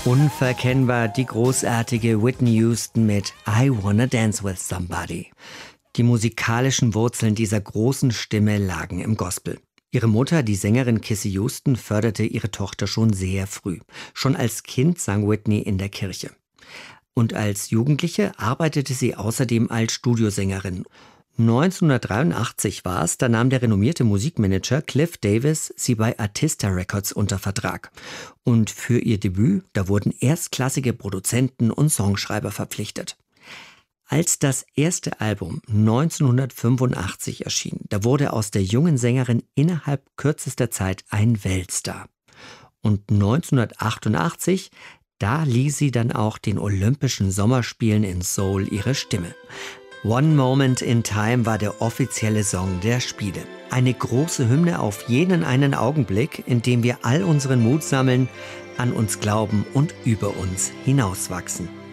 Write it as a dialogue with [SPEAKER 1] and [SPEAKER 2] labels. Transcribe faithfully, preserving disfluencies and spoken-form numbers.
[SPEAKER 1] Unverkennbar die großartige Whitney Houston mit I Wanna Dance with Somebody. Die musikalischen Wurzeln dieser großen Stimme lagen im Gospel. Ihre Mutter, die Sängerin Kissy Houston, förderte ihre Tochter schon sehr früh. Schon als Kind sang Whitney in der Kirche. Und als Jugendliche arbeitete sie außerdem als Studiosängerin. neunzehnhundertdreiundachtzig war es, da nahm der renommierte Musikmanager Cliff Davis sie bei Arista Records unter Vertrag. Und für ihr Debüt, da wurden erstklassige Produzenten und Songschreiber verpflichtet. Als das erste Album neunzehnhundertfünfundachtzig erschien, da wurde aus der jungen Sängerin innerhalb kürzester Zeit ein Weltstar. Und neunzehnhundertachtundachtzig, da lieh sie dann auch den Olympischen Sommerspielen in Seoul ihre Stimme. One Moment in Time war der offizielle Song der Spiele. Eine große Hymne auf jenen einen Augenblick, in dem wir all unseren Mut sammeln, an uns glauben und über uns hinauswachsen.